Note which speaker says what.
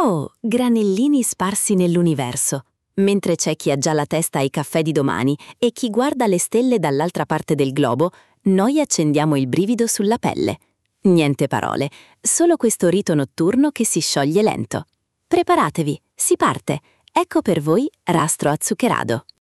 Speaker 1: Oh, granellini sparsi nell'universo. Mentre c'è chi ha già la testa ai caffè di domani e chi guarda le stelle dall'altra parte del globo, noi accendiamo il brivido sulla pelle. Niente parole, solo questo rito notturno che si scioglie lento. Preparatevi, si parte. Ecco per voi Rastro Azuccherado.